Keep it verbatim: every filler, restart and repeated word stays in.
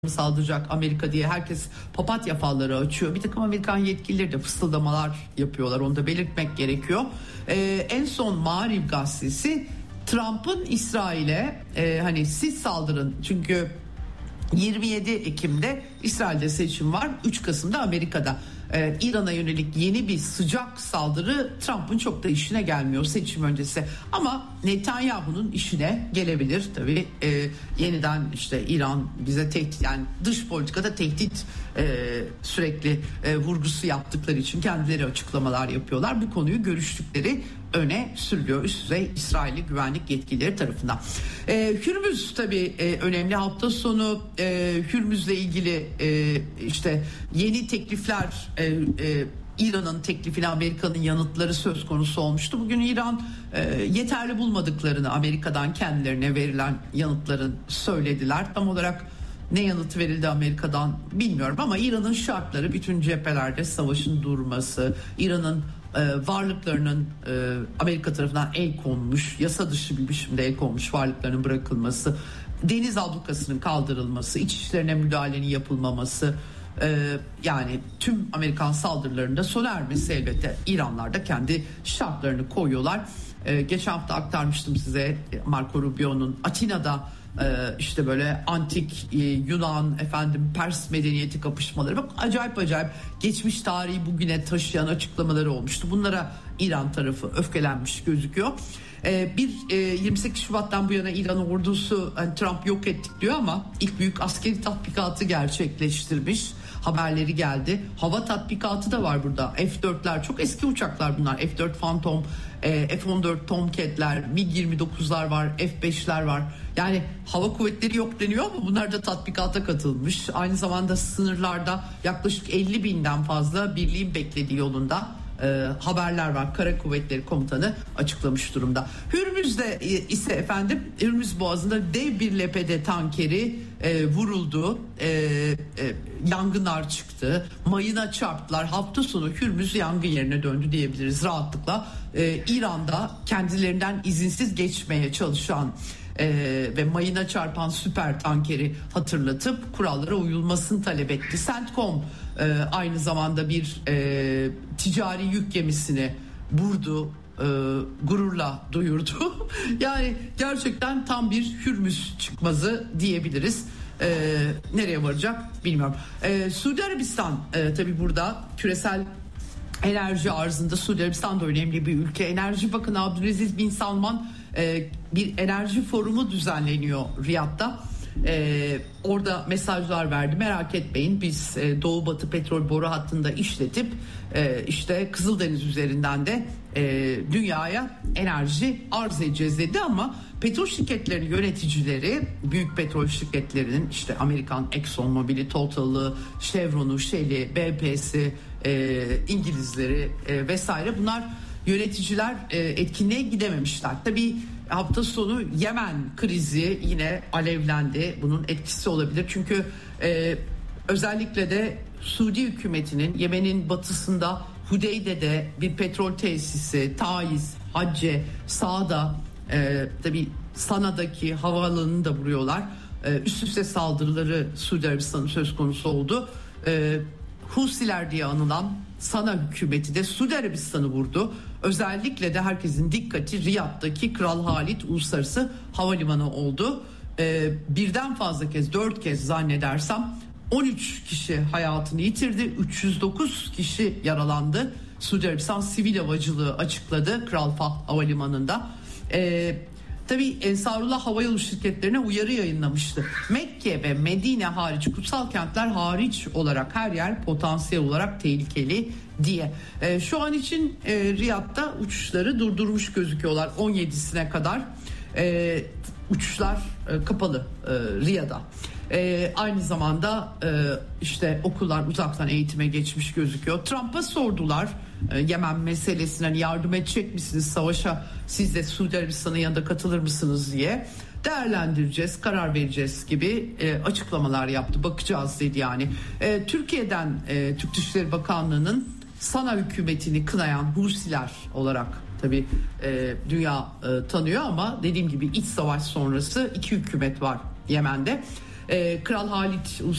saldıracak Amerika diye herkes papatya falları açıyor. Bir takım Amerikan yetkilileri de fısıldamalar yapıyorlar. Onu da belirtmek gerekiyor. Ee, en son Maariv gazetesi Trump'ın İsrail'e e, hani siz saldırın, çünkü yirmi yedi Ekim'de İsrail'de seçim var, üç Kasım'da Amerika'da. Ee, İran'a yönelik yeni bir sıcak saldırı Trump'ın çok da işine gelmiyor seçim öncesi. Ama Netanyahu'nun işine gelebilir tabii. Ee, yeniden işte İran bize tehdit, yani dış politikada tehdit e, sürekli e, vurgusu yaptıkları için kendileri açıklamalar yapıyorlar. Bu konuyu görüştükleri öne sürülüyor üst düzey İsrailli güvenlik yetkilileri tarafından. Ee, Hürmüz tabii e, önemli. Hafta sonu e, Hürmüz'le ilgili e, işte yeni teklifler, e, e, İran'ın teklifine Amerika'nın yanıtları söz konusu olmuştu. Bugün İran e, yeterli bulmadıklarını Amerika'dan kendilerine verilen yanıtların söylediler. Tam olarak ne yanıt verildi Amerika'dan bilmiyorum ama İran'ın şartları, bütün cephelerde savaşın durması, İran'ın e, varlıklarının e, Amerika tarafından el konmuş, yasa dışı bir biçimde el konmuş varlıklarının bırakılması, deniz ablukasının kaldırılması, iç işlerine müdahalenin yapılmaması, e, yani tüm Amerikan saldırılarında sona ermesi elbette. İranlar da kendi şartlarını koyuyorlar. E, geçen hafta aktarmıştım size Marco Rubio'nun Atina'da Ee, işte böyle antik e, Yunan, efendim Pers medeniyeti kapışmaları, bak acayip acayip geçmiş tarihi bugüne taşıyan açıklamaları olmuştu. Bunlara İran tarafı öfkelenmiş gözüküyor. Ee, bir e, yirmi sekiz Şubat'tan bu yana İran ordusu hani Trump yok ettik diyor ama ilk büyük askeri tatbikatı gerçekleştirmiş. Haberleri geldi. Hava tatbikatı da var burada. F dörtler, çok eski uçaklar bunlar. F dört Phantom, e, F on dört Tomcat'ler, MiG yirmi dokuzlar var, F beşler var. Yani hava kuvvetleri yok deniyor ama bunlar da tatbikata katılmış. Aynı zamanda sınırlarda yaklaşık elli binden fazla birliğin beklediği yolunda e, haberler var. Kara Kuvvetleri Komutanı açıklamış durumda. Hürmüz'de ise efendim Hürmüz Boğazı'nda dev bir L P D tankeri e, vuruldu. E, e, yangınlar çıktı. Mayına çarptılar. Hafta sonu Hürmüz yangın yerine döndü diyebiliriz rahatlıkla. E, İran'da kendilerinden izinsiz geçmeye çalışan Ee, ve mayına çarpan süper tankeri hatırlatıp kurallara uyulmasını talep etti. CENTCOM e, aynı zamanda bir e, ticari yük gemisini vurdu, e, gururla duyurdu. Yani gerçekten tam bir Hürmüz çıkmazı diyebiliriz. E, nereye varacak bilmiyorum. E, Suudi Arabistan e, tabii burada küresel enerji arzında Suudi Arabistan da önemli bir ülke. Enerji Bakanı Abdülaziz Bin Salman e, bir enerji forumu düzenleniyor Riyad'da. E, orada mesajlar verdi. Merak etmeyin, biz e, Doğu Batı petrol boru hattında işletip e, işte Kızıldeniz üzerinden de e, dünyaya enerji arz edeceğiz dedi ama petrol şirketlerinin yöneticileri, büyük petrol şirketlerinin işte Amerikan Exxon Mobil'i, Total'ı, Chevron'u, Shell'i, B P'si, e, İngilizleri e, vesaire, bunlar yöneticiler e, etkinliğe gidememişler. Tabii hafta sonu Yemen krizi yine alevlendi. Bunun etkisi olabilir. Çünkü e, özellikle de Suudi hükümetinin Yemen'in batısında Hudeyde'de bir petrol tesisi, Taiz, Hacce, Sa'da, e, tabii Sana'daki havaalanını da vuruyorlar. E, üst üste saldırıları Suudi Arabistan'ın söz konusu oldu. E, Husiler diye anılan Sana hükümeti de Suudi Arabistan'ı vurdu. Özellikle de herkesin dikkati Riyad'daki Kral Halid Uluslararası Havalimanı oldu. Ee, birden fazla kez, dört kez zannedersem on üç kişi hayatını yitirdi. üç yüz dokuz kişi yaralandı. Suudi Arabistan Sivil Havacılığı açıkladı Kral Fahd Havalimanı'nda. Ee, Tabii Ensarullah Havayolu şirketlerine uyarı yayınlamıştı. Mekke ve Medine hariç, kutsal kentler hariç olarak her yer potansiyel olarak tehlikeli diye. E, şu an için e, Riyad'da uçuşları durdurmuş gözüküyorlar on yedisine kadar. E, uçuşlar e, kapalı e, Riyad'a. Ee, aynı zamanda e, işte okullar uzaktan eğitime geçmiş gözüküyor. Trump'a sordular e, Yemen meselesine, hani yardım edecek misiniz savaşa, siz de Suudi Arabistan'ın yanında katılır mısınız diye. Değerlendireceğiz, karar vereceğiz gibi e, açıklamalar yaptı. Bakacağız dedi yani. E, Türkiye'den e, Türk Dışişleri Bakanlığı'nın Sana hükümetini kınayan Husiler olarak tabii e, dünya e, tanıyor ama dediğim gibi iç savaş sonrası iki hükümet var Yemen'de. e, Kral Halit